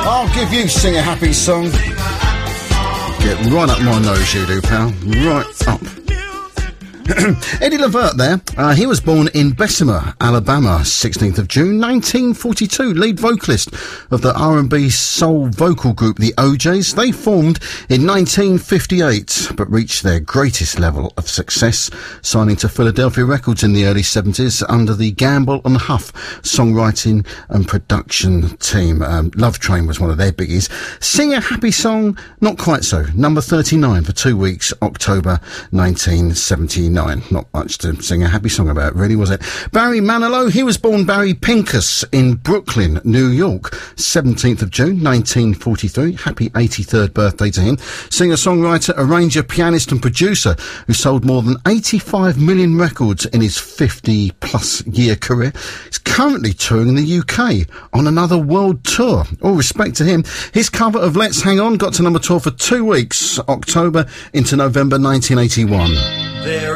I'll give you Sing a Happy Song. Get right up my nose, you do, pal. Right up. Eddie Levert there. He was born in Bessemer, Alabama, 16th of June, 1942. Lead vocalist of the R&B soul vocal group, the OJs. They formed in 1958, but reached their greatest level of success, signing to Philadelphia Records in the early 70s under the Gamble and Huff songwriting and production team. Love Train was one of their biggies. Sing a Happy Song, not quite so. Number 39 for 2 weeks, October 1979. Not much to sing a happy song about, really, was it? Barry Manilow, he was born Barry Pincus in Brooklyn, New York, 17th of June, 1943. Happy 83rd birthday to him. Singer-songwriter, arranger, pianist and producer who sold more than 85 million records in his 50-plus year career. He's currently touring the UK on another world tour. All respect to him. His cover of Let's Hang On got to number 12 for 2 weeks, October into November 1981.